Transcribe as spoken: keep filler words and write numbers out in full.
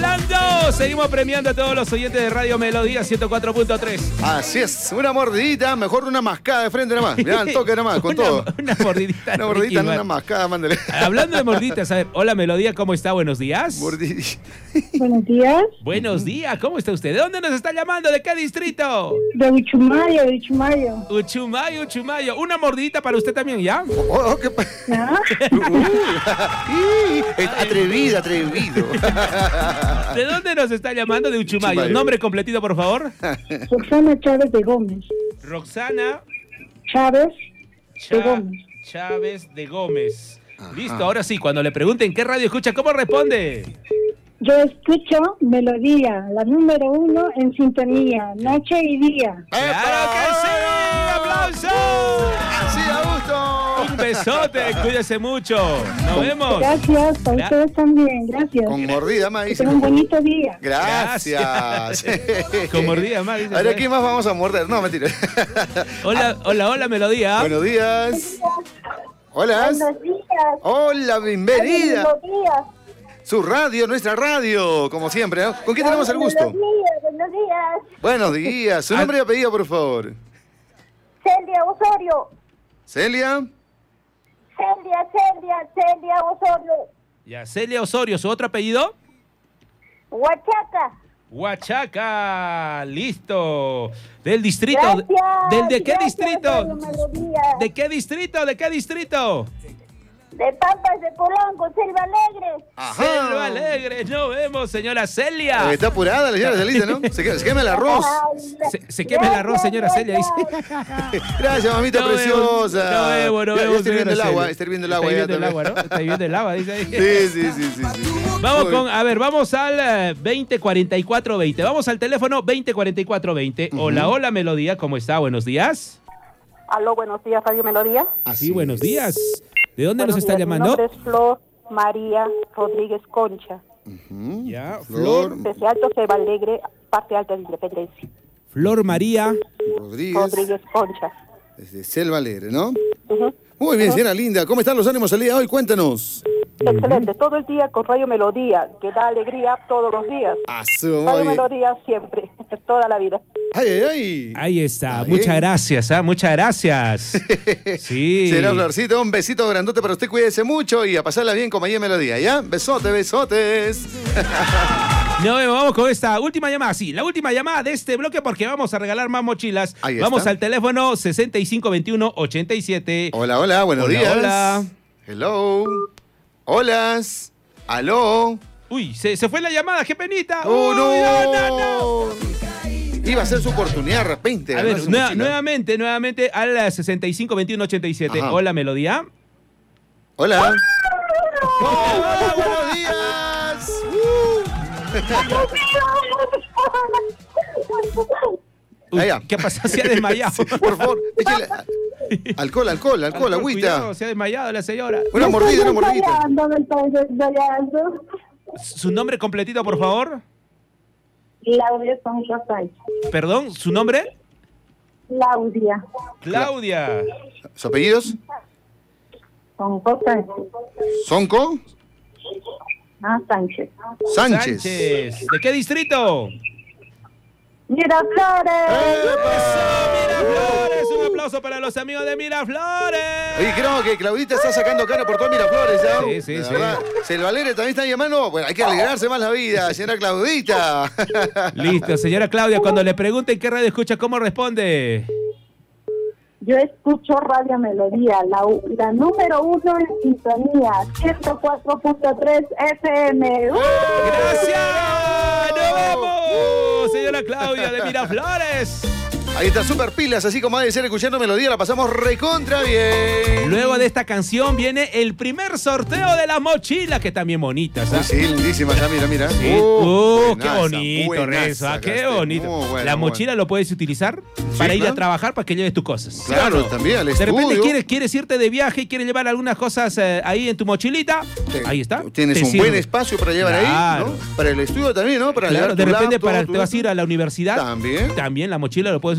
regalando. Seguimos premiando a todos los oyentes de Radio Melodía ciento cuatro punto tres. Así es, una mordidita, mejor una mascada de frente nomás. Mirá, el toque nomás, con una, todo. Una mordidita. Una mordidita, no una mascada, mándale. Hablando de morditas, a ver, hola Melodía, ¿cómo está? Buenos días. Mordidita. Buenos días. Buenos días, ¿cómo está usted? ¿De dónde nos está llamando? ¿De qué distrito? De Uchumayo, de Uchumayo. Uchumayo, Uchumayo. Una mordidita para usted también, ¿ya? Oh, oh, ¿qué pa- ¿Ah? Uy, es atrevido, atrevido. ¿De dónde nos está llamando? De Uchumayo. Uchumayo. Nombre completito, por favor. Roxana Chávez de Gómez. Roxana Chávez de Cha- Gómez. Chávez de Gómez. Ajá. Listo, ahora sí, cuando le pregunten qué radio escucha, ¿cómo responde? Yo escucho Melodía, la número uno en sintonía, noche y día. ¡Claro que sí! ¡Aplausos! ¡Así, a gusto! Un besote, cuídese mucho. Nos vemos. Gracias, para Gra- ustedes también, gracias. Con mordida más, Que dice. tengan un bonito día. Gracias. Con mordida más, dice. Ahora, ¿quién más vamos a morder? No, mentira. Hola, hola, hola, Melodía. Buenos días. Hola. Buenos días. Hola, bienvenida. Buenos días. Su radio, nuestra radio, como siempre, ¿no? ¿Con quién tenemos el gusto? Buenos días, buenos días. Buenos días. Su nombre y apellido, por favor. Celia Osorio. Celia. Celia, Celia, Celia Osorio. Ya, Celia Osorio, ¿su otro apellido? Huachaca. Huachaca, listo. Del distrito. Gracias. ¿Del de qué Gracias, distrito? Radio Melodía. ¿De qué distrito? ¿De qué distrito? De Pampas de Polanco, Selva Alegre. Ajá. Selva Alegre, nos vemos, señora Celia. Eh, está apurada la señora Celita, ¿no? Se, que- se quema el arroz. Se, se queme el arroz, señora Celia, dice. Gracias, mamita No preciosa. vemos, no vemos, no Ya- ya vemos, está hirviendo el señora agua, Celia. está hirviendo el Está agua ya hirviendo el también. agua, ¿no? Está hirviendo el agua, dice ahí. Sí, sí, sí, sí, sí. Vamos Muy con, bien. a ver, vamos al eh, veinte cuarenta y cuatro veinte. Vamos al teléfono veinte cuarenta y cuatro veinte. Hola, hola, Melodía, ¿cómo está? Buenos días. Aló, buenos días, Radio Melodía. Sí, buenos días. ¿De dónde Buenos nos está días, llamando? Mi nombre es Flor María Rodríguez Concha. Ujú. Ya, Flor Desde Alto Selva Alegre, parte alta de Independencia. Flor María. Rodríguez, Rodríguez Concha. desde Selva Alegre, ¿no? Ujú. Muy bien, señora linda. ¿Cómo están los ánimos el día de hoy? Cuéntanos. Excelente, todo el día con Radio Melodía, que da alegría todos los días. Ah, su- Radio muy- Melodía siempre, toda la vida. Ay, ay, ay. Ahí está. Ahí. Muchas gracias, ¿ah? Muchas gracias. Sí. Señora Florcita, un besito grandote para usted. Cuídese mucho y a pasarla bien con María Melodía, ¿ya? Besote, besotes. No, vamos con esta última llamada. Sí, la última llamada de este bloque porque vamos a regalar más mochilas. Ahí Vamos está. al teléfono sesenta y cinco veintiuno ochenta y siete. Hola, hola, buenos Hola, días. hola. Hello. Holas. Aló. Uy, se, se fue la llamada, qué penita. Oh, Uy, no. no, no. Iba a ser su oportunidad de repente. A ganarse ver, su nueva- mochila. nuevamente, nuevamente al sesenta y cinco veintiuno ochenta y siete. Ajá. Hola, Melodía. Hola. Hola, buenos días. Uy, Allá. ¿qué pasa? Se ha desmayado. Sí, por favor, échale. Alcohol, alcohol, alcohol, agüita. Cuidado, se ha desmayado la señora. Una mordida, una mordidita. Ensayando, me estoy ensayando. Su nombre completito, por favor. Claudia Sonja Sánchez. Perdón, ¿su nombre? Claudia Claudia. ¿Sus apellidos? Sonja Sánchez. ¿Sonco? Ah, Sánchez. Sánchez. Sánchez. ¿De qué distrito? Miraflores. ¡Eso, Miraflores! Un aplauso para los amigos de Miraflores. Oye, creo que Claudita está sacando cara por todo Miraflores, ¿ya? Sí, sí, La sí. verdad, Selva Alegre también está llamando. Bueno, hay que alegrarse más la vida, señora Claudita. Listo, señora Claudia, cuando le pregunten qué radio escucha, ¿cómo responde? Yo escucho Radio Melodía, la, u- la número uno en sintonía, ciento cuatro punto tres F M. ¡Uh! ¡Gracias! ¡Nos vemos! Señora Claudia de Miraflores. Ahí está, super pilas, así como ha de ser escuchando Melodía, la pasamos recontra bien. Luego de esta canción viene el primer sorteo de las mochilas, que están bien bonitas, ¿ah? Uy, sí, lindísima, ya mira, mira. Sí. Uh, Uh, qué buenaza, bonito, buenaza, Rezo, ah, qué Castel, bonito. muy buena, la muy mochila lo puedes utilizar para ir claro. a trabajar, para que lleves tus cosas. Claro, ¿Sí o no? también, al De repente estudio. quieres, quieres irte de viaje y quieres llevar algunas cosas eh, ahí en tu mochilita. Te- Ahí está. Tienes Te un sirve. buen espacio para llevar Claro. ahí, ¿no? Para el estudio también, ¿no? Para Claro, llevar de tu repente laptop, para, tu- te vas a ir a la universidad. También. También la mochila lo puedes